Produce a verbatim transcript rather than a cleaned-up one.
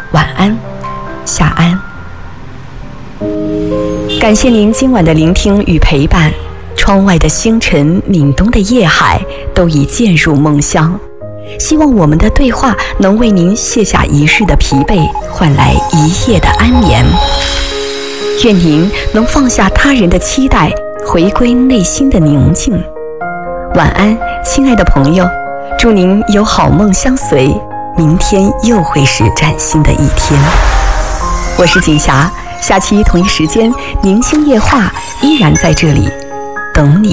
晚安，夏安。感谢您今晚的聆听与陪伴。窗外的星辰，闽东的夜海，都已渐入梦乡。希望我们的对话能为您卸下一日的疲惫，换来一夜的安眠。愿您能放下他人的期待，回归内心的宁静。晚安，亲爱的朋友，祝您有好梦相随，明天又会是崭新的一天。我是景霞，下期同一时间，宁静夜话依然在这里等你。